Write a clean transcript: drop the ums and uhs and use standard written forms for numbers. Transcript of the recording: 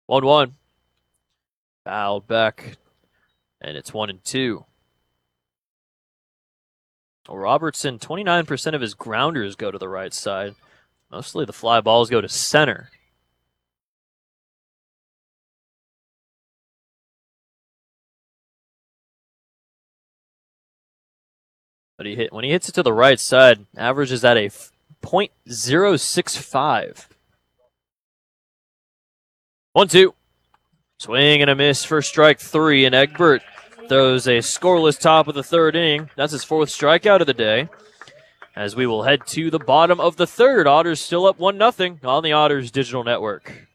1-1. Fouled back, and it's 1-2. Well, Robertson, 29% of his grounders go to the right side. Mostly the fly balls go to center. But when he hits it to the right side, averages at a .065. 1-2. Swing and a miss for strike 3, and Egbert throws a scoreless top of the third inning. That's his 4th strikeout of the day. As we will head to the bottom of the third, Otters still up 1-0 on the Otters Digital Network.